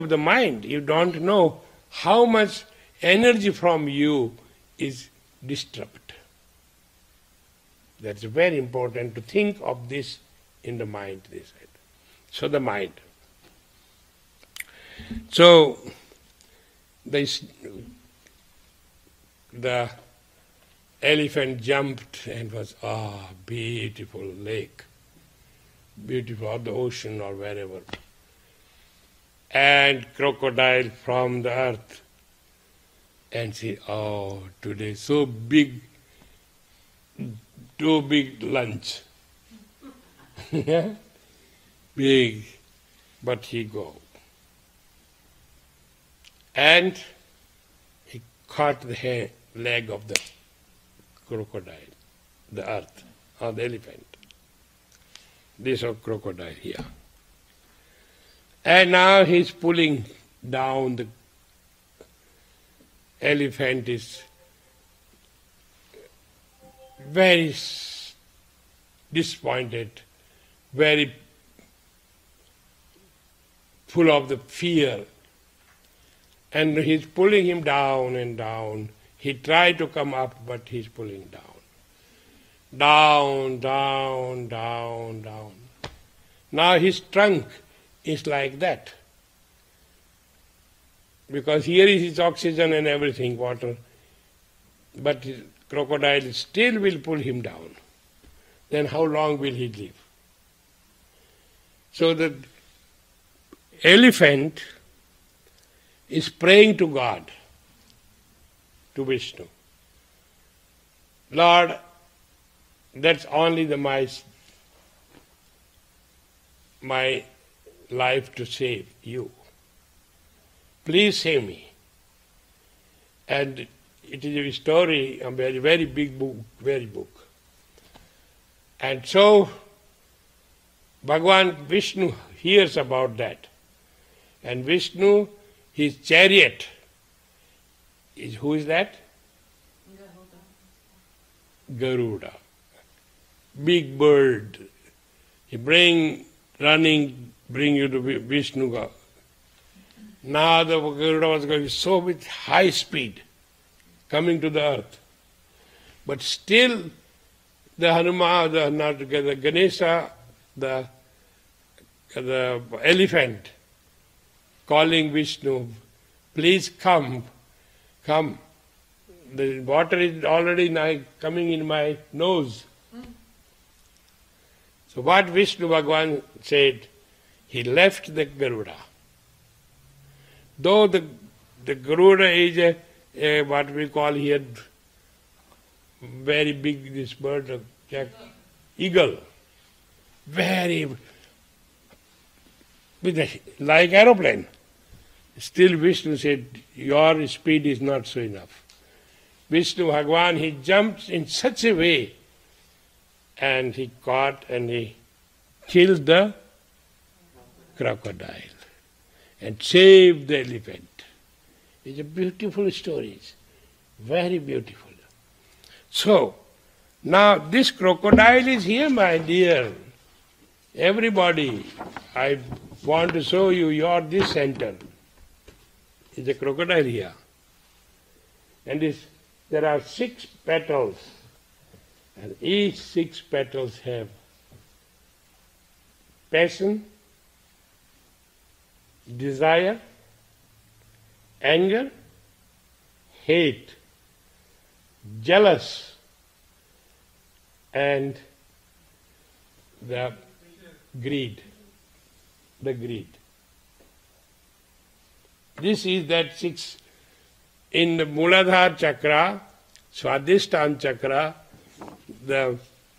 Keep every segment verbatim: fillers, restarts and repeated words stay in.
the mind, you don't know how much energy from you is disturbed. That's very important to think of this in the mind, they said. So the mind. So this, the elephant jumped and was, ah, beautiful lake, beautiful, or the ocean or wherever. And crocodile from the earth. And say, oh, today so big, too big lunch. Yeah? Big. But he go. And he caught the hand, leg of the crocodile, the earth, or the elephant. This is crocodile here. And now he's pulling down the elephant is very disappointed, very full of the fear. And he's pulling him down and down. He tried to come up, but he's pulling down. Down, down, down, down. Now his trunk is like that. Because here is his oxygen and everything, water. But his crocodile still will pull him down. Then how long will he live? So the elephant is praying to God, to Vishnu. Lord, that's only the my, my life to save you. Please save me. And it is a story, a very, very big book, very book. And so Bhagavan Vishnu hears about that. And Vishnu, his chariot, is who is that? Garuda. Garuda. Big bird. He bring, running, bring you to Vishnu. Now the Garuda was going so with high speed, coming to the earth. But still the Hanuman, the, not, the Ganesha, the, the elephant, calling Vishnu, please come, come. The water is already now coming in my nose. Mm. So what Vishnu Bhagavan said, he left the Garuda. Though the, the Garuda is a, a, what we call here, very big, this bird, a, eagle, very, with a, like aeroplane. Still Vishnu said, your speed is not so enough. Vishnu Bhagavan, he jumps in such a way, and he caught and he killed the crocodile and saved the elephant. It's a beautiful story, very beautiful. So, now this crocodile is here, my dear. Everybody, I want to show you your this center. Is a crocodile here. And this, there are six petals, and each six petals have passion, desire, anger, hate, jealous, and the greed, the greed. This is that six. In the Muladhara chakra, Swadhisthana chakra, the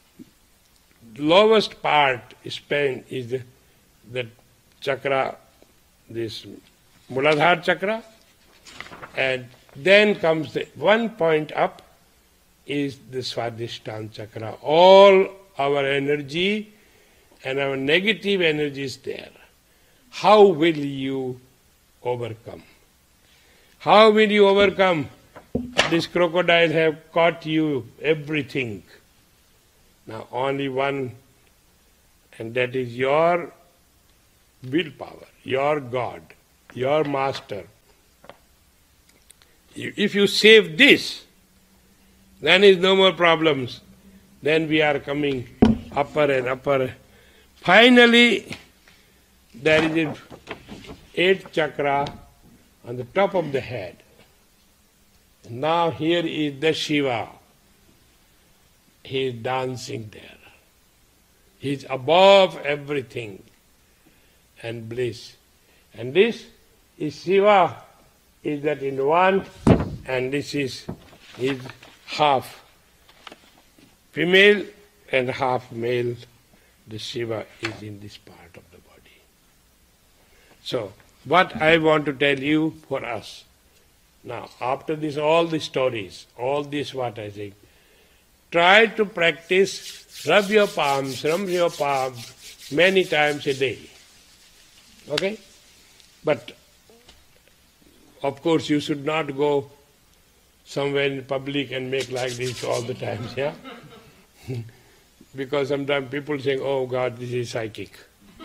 lowest part is pain is the, the chakra, this Muladhara chakra, and then comes the one point up is the Swadhisthana chakra. All our energy and our negative energy is there. How will you overcome? How will you overcome? This crocodile have caught you everything. Now only one, and that is your willpower, your God. your master. If you save this, then is no more problems. Then we are coming upper and upper. Finally, there is a eighth chakra on the top of the head. Now here is the Shiva. He is dancing there. He is above everything and bliss. And this is Shiva, is that in one, and this is his half female and half male. The Shiva is in this part of the body. So, what I want to tell you for us, now after this, all the stories, all this what I say, try to practice, rub your palms, rub your palms many times a day. Okay? But of course you should not go somewhere in public and make like this all the time, yeah? Because sometimes people say, oh God, this is psychic.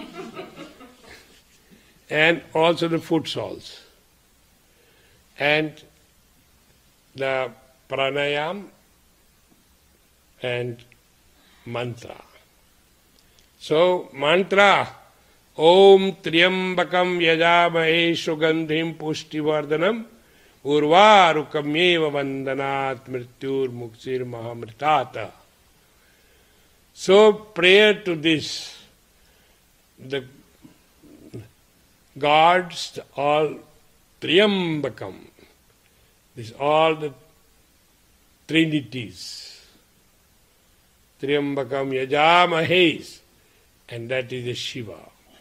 And also the foot soles. And the pranayam and mantra. So, mantra, Om Triambakam Yajamahe Sugandhim Pushtivardhanam Urvarukameva Vandanat Mrityur Muksir Mahamritata. So, prayer to this, the gods, all Triambakam, this all the trinities. Triambakam Yajamahes, and that is the Shiva.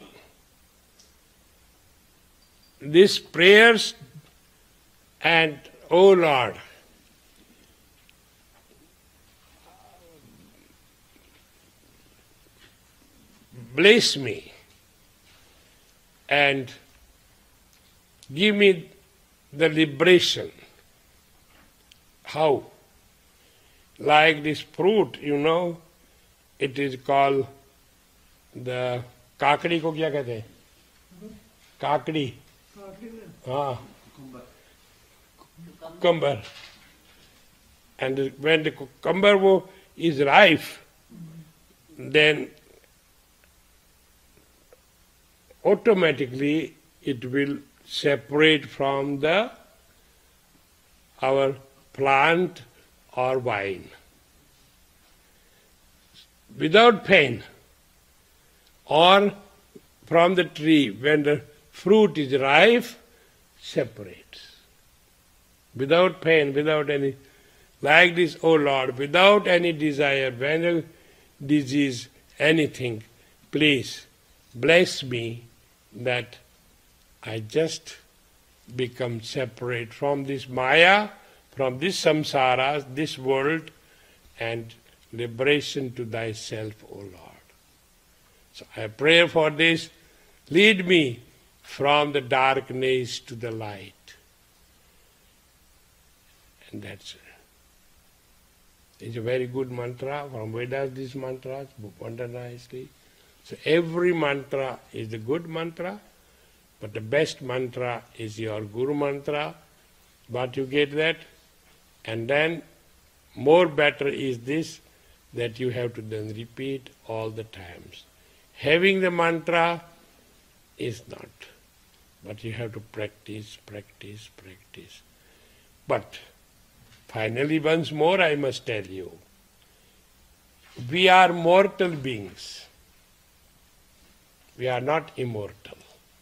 These prayers and, O Lord, bless me and give me the liberation. How? Like this fruit, you know, it is called the kakdi ko kya kehte hain? Kakdi. Ah. Cucumber. And when the cucumber is ripe, then automatically it will separate from the our plant or vine. Without pain. Or from the tree, when the fruit is ripe, separates. Without pain, without any, like this, O Lord, without any desire, when disease, anything, please bless me that I just become separate from this Maya, from this samsara, this world, and liberation to thyself, O Lord. So I pray for this. Lead me from the darkness to the light. And that's it. It's a very good mantra. From Vedas, these mantras, wonder nicely. So every mantra is the good mantra, but the best mantra is your Guru mantra. But you get that? And then more better is this, that you have to then repeat all the times. Having the mantra is not, but you have to practice, practice, practice. But finally, once more I must tell you, we are mortal beings. We are not immortal.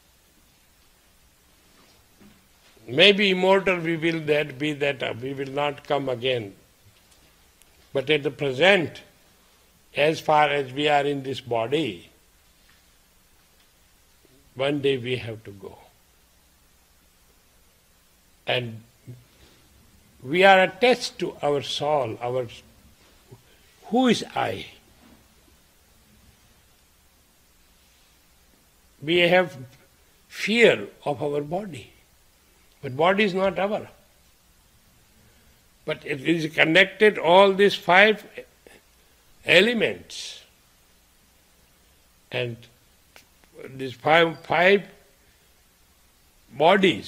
Maybe immortal we will that be that we will not come again. But at the present, as far as we are in this body, one day we have to go. And we are attached to our soul, our who is I? We have fear of our body. But body is not our. But it is connected, all these five elements. And these five, five bodies